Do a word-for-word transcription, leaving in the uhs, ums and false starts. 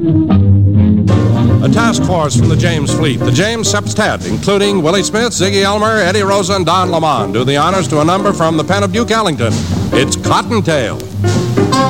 A task force from the James Fleet, the James Sextet, including Willie Smith, Ziggy Elmer, Eddie Rosa, and Don Lamont, do the honors to a number from the pen of Duke Ellington. It's Cottontail.